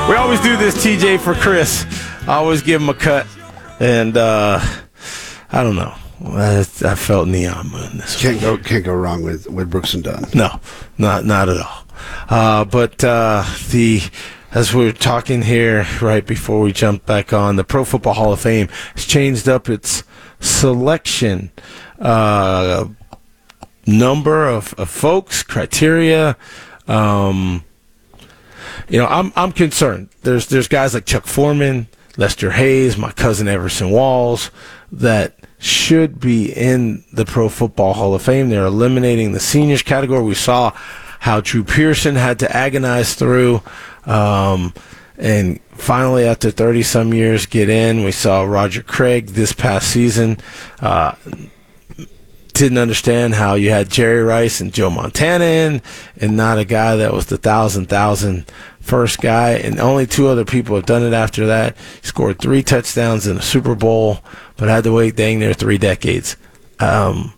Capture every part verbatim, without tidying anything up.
We always do this, T J, for Chris. I always give him a cut. And uh, I don't know. I, I felt Neon Moon this Can't week. go can't go wrong with, with Brooks and Dunn. No, not not at all. Uh, but uh, the as we were talking here right before we jumped back on, the Pro Football Hall of Fame has changed up its selection uh, number of, of folks, criteria. Um, you know, I'm I'm concerned. There's there's guys like Chuck Foreman, Lester Hayes, my cousin Everson Walls that should be in the Pro Football Hall of Fame. They're eliminating the seniors category. We saw how Drew Pearson had to agonize through um, and finally after thirty-some years get in. We saw Roger Craig this past season. Uh, didn't understand how you had Jerry Rice and Joe Montana in and not a guy that was the thousand thousand first guy, and only two other people have done it after that. He scored three touchdowns in a Super Bowl, but had to wait dang near three decades. Um,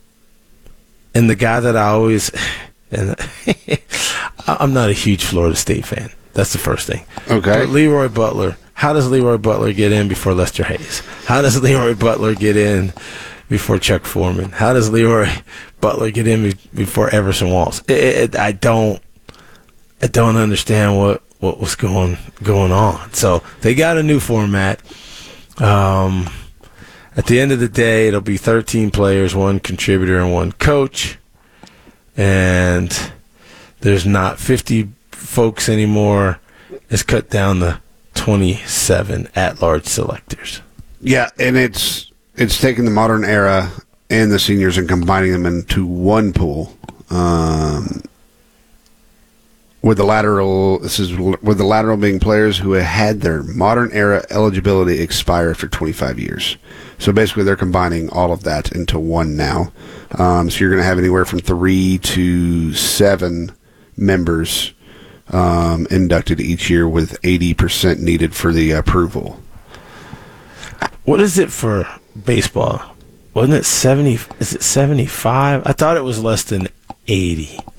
and the guy that I always, and I'm not a huge Florida State fan. That's the first thing. Okay. But Leroy Butler, how does Leroy Butler get in before Lester Hayes? How does Leroy Butler get in before Chuck Foreman? How does Leroy Butler get in be- before Everson Walls? It, it, I don't. I don't understand what, what was going going on. So they got a new format. Um, at the end of the day, it'll be thirteen players, one contributor, and one coach. And there's not fifty folks anymore. It's cut down to twenty-seven at-large selectors. Yeah, and it's it's taking the modern era and the seniors and combining them into one pool. Um With the lateral, this is with the lateral being players who had their modern era eligibility expire after twenty-five years. So basically, they're combining all of that into one now. Um, so you're going to have anywhere from three to seven members um, inducted each year, with eighty percent needed for the approval. What is it for baseball? Wasn't it seventy? Is it seventy-five? I thought it was less than eighty.